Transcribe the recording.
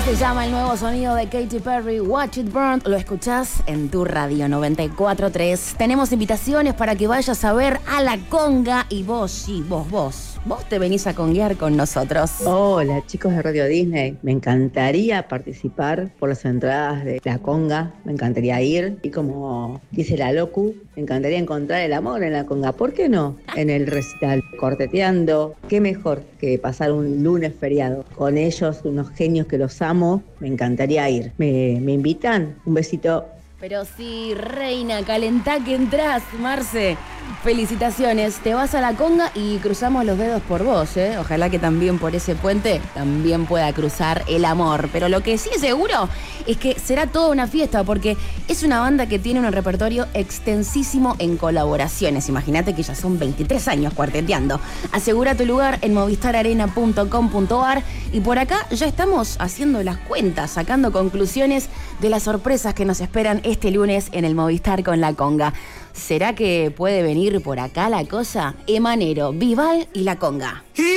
Se llama el nuevo sonido de Katy Perry, Watch It Burn. Lo escuchás en tu radio 94.3. Tenemos invitaciones para que vayas a ver a La Conga. Y vos, sí, vos te venís a conguear con nosotros. Hola chicos de Radio Disney, me encantaría participar por las entradas de La Conga, me encantaría ir y como dice la Locu, me encantaría encontrar el amor en La Conga, ¿por qué no? En el recital, corteteando, qué mejor que pasar un lunes feriado con ellos, unos genios que los amo, me encantaría ir. ¿Me invitan? Un besito. Pero sí, reina, calentá que entrás, Marce. Felicitaciones, te vas a La Conga y cruzamos los dedos por vos, ¿eh? Ojalá que también por ese puente también pueda cruzar el amor. Pero lo que sí es seguro es que será toda una fiesta porque es una banda que tiene un repertorio extensísimo en colaboraciones. Imagínate que ya son 23 años cuarteteando. Asegura tu lugar en movistararena.com.ar y por acá ya estamos haciendo las cuentas, sacando conclusiones de las sorpresas que nos esperan este lunes en el Movistar con La Conga. ¿Será que puede venir por acá la cosa? Emanero, Bisbal y La Conga.